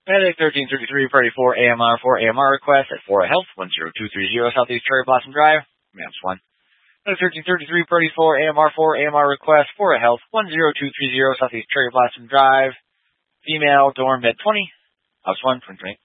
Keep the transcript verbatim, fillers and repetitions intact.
Medic thirteen thirty-three, Party four A M R, four A M R request at four Health, one zero two three zero Southeast Cherry Blossom Drive, Maps one. Medic thirteen thirty-three, Party four A M R, four A M R request, four Health, one zero two three zero Southeast Cherry Blossom Drive, female, dorm, med twenty, house one, twenty twenty.